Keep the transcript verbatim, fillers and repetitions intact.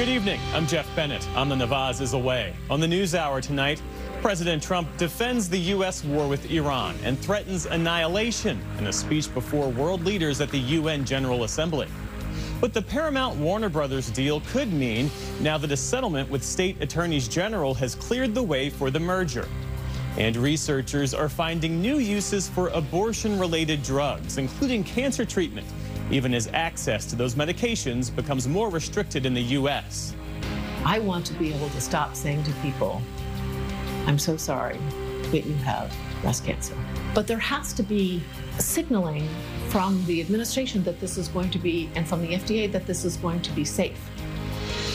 Good evening. I'm Jeff Bennett. On the Navaz is away. On the NewsHour tonight, President Trump defends the U S war with Iran and threatens annihilation in a speech before world leaders at the U N General Assembly. But the Paramount Warner Brothers deal could mean now that a settlement with state attorneys general has cleared the way for the merger. And researchers are finding new uses for abortion-related drugs, including cancer treatment, even as access to those medications becomes more restricted in the U S. I want to be able to stop saying to people, I'm so sorry that you have breast cancer. But there has to be signaling from the administration that this is going to be, and from the F D A that this is going to be safe.